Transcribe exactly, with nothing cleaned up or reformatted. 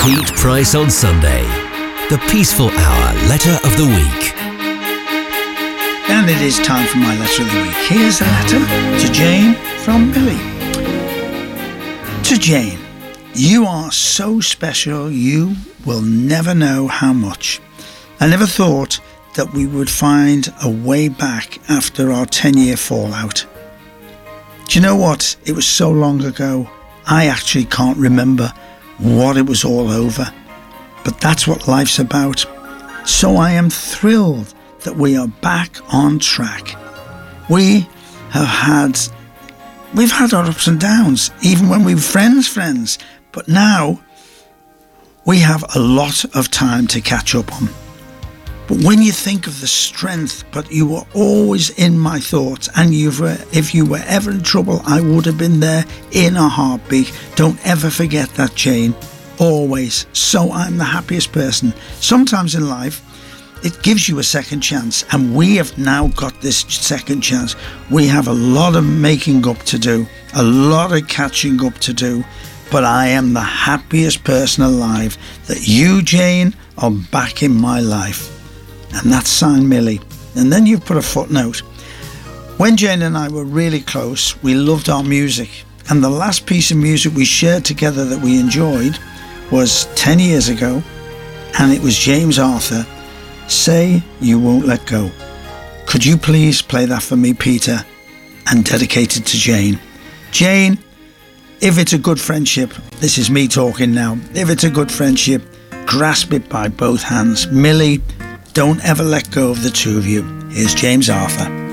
Pete Price on Sunday. The Peaceful Hour Letter of the Week. And it is time for my letter of the week. Here's a letter to Jane from Billy. To Jane, you are so special, you will never know how much. I never thought that we would find a way back after our ten-year fallout. Do you know what? It was so long ago, I actually can't remember what it was all over. But that's what life's about. So I am thrilled that we are back on track. We have had, we've had our ups and downs, even when we were friends, friends. But now we have a lot of time to catch up on. But when you think of the strength, but you were always in my thoughts, and you've, uh, if you were ever in trouble, I would have been there in a heartbeat. Don't ever forget that, Jane. Always. So I'm the happiest person. Sometimes in life, it gives you a second chance, and we have now got this second chance. We have a lot of making up to do, a lot of catching up to do, but I am the happiest person alive that you, Jane, are back in my life. And that's signed Millie. And then you put a footnote. When Jane and I were really close, we loved our music. And the last piece of music we shared together that we enjoyed was ten years ago. And it was James Arthur, Say You Won't Let Go. Could you please play that for me, Peter? And dedicate it to Jane. Jane, if it's a good friendship, this is me talking now. If it's a good friendship, grasp it by both hands. Millie, don't ever let go of the two of you. Here's James Arthur.